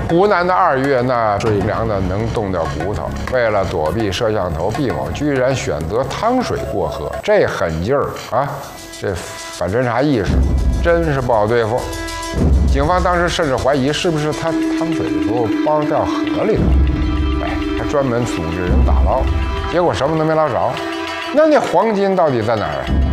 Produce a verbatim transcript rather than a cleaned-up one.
湖南的二月那水凉的能冻掉骨头，为了躲避摄像头，毕某居然选择趟水过河，这狠劲儿啊！这反侦查意识真是不好对付。警方当时甚至怀疑是不是他趟水的时候包掉河里了，哎，还专门组织人打捞，结果什么都没捞着。那那黄金到底在哪儿啊？